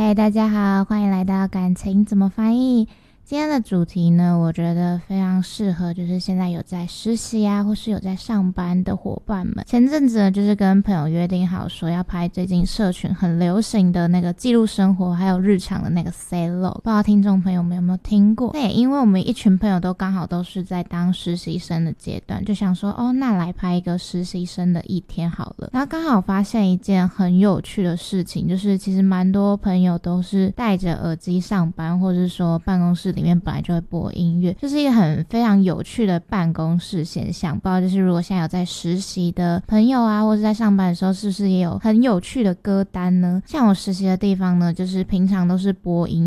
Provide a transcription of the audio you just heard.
嗨，大家好，欢迎来到感情怎么翻译。今天的主题呢，我觉得非常适合，就是现在有在实习啊，或是有在上班的伙伴们。前阵子呢，就是跟朋友约定好说要拍最近社群很流行的那个记录生活还有日常的那个 say log， 不知道听众朋友们有没有听过？那也因为我们一群朋友都刚好都是在当实习生的阶段，就想说那来拍一个实习生的一天好了。然后刚好发现一件很有趣的事情，就是其实蛮多朋友都是戴着耳机上班，或者是说办公室里面本来就会播音乐，就是一个非常有趣的办公室现象。不知道就是如果现在有在实习的朋友啊，或者在上班的时候，是不是也有很有趣的歌单呢？像我实习的地方呢，就是平常都是播音